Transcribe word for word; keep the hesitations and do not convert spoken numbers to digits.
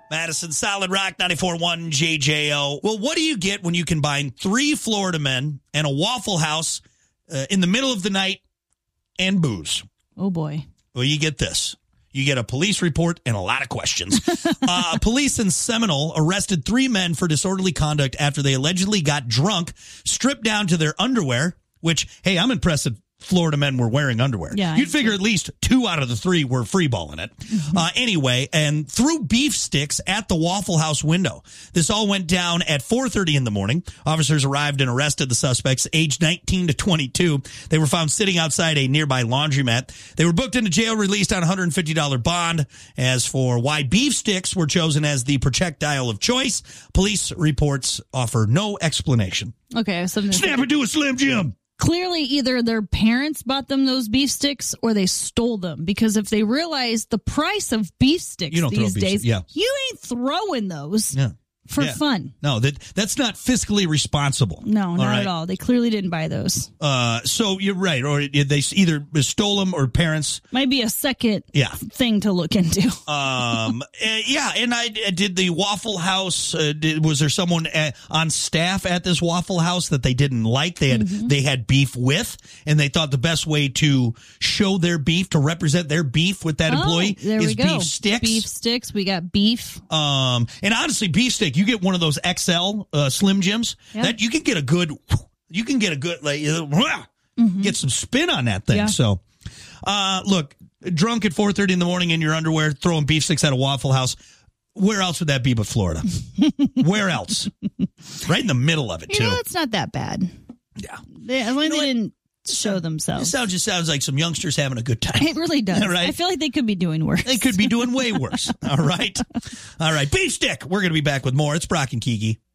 Madison, Solid Rock, ninety-four point one J J O. Well, what do you get when you combine three Florida men and a Waffle House uh, in the middle of the night and booze? Oh, boy. Well, you get this. You get a police report and a lot of questions. uh, police in Seminole arrested three men for disorderly conduct after they allegedly got drunk, stripped down to their underwear, which, hey, I'm impressed that Florida men were wearing underwear. Yeah, You'd figure at least two out of the three were freeballing it. Mm-hmm. Uh, anyway, and threw beef sticks at the Waffle House window. This all went down at four thirty in the morning. Officers arrived and arrested the suspects, aged nineteen to twenty-two. They were found sitting outside a nearby laundromat. They were booked into jail, released on a one hundred fifty dollars bond. As for why beef sticks were chosen as the projectile of choice, police reports offer no explanation. Okay. Something Snap into a Slim Jim. Clearly, either their parents bought them those beef sticks or they stole them. Because if they realize the price of beef sticks You don't these throw beef days, sti- yeah. you ain't throwing those Yeah. for Yeah. fun. No, that that's not fiscally responsible. No, not all right? at all. They clearly didn't buy those. Uh, so you're right, or they either stole them or parents. Might be a second Yeah. thing to look into. Um, uh, yeah, and I uh, did the Waffle House. Uh, did, was there someone at, on staff at this Waffle House that they didn't like? They had Mm-hmm. they had beef with, and they thought the best way to show their beef, to represent their beef with that Oh, employee, there is we go. beef sticks. Beef sticks. We got beef. Um, and honestly, beef stick, you get one of those X L uh, Slim Jims, Yeah. that you can get a good, you can get a good, like, uh, Mm-hmm. get some spin on that thing. Yeah. So, uh, look, drunk at four thirty in the morning in your underwear, throwing beef sticks at a Waffle House. Where else would that be but Florida? Where else? Right in the middle of it, You too. know, it's not that bad. Yeah. They, as long as You know they what? didn't show It themselves. sounds, just sounds like some youngsters having a good time. It really does. Right? I feel like they could be doing worse. They could be doing way worse. All right. All right. Beef stick. We're going to be back with more. It's Brock and Kiki.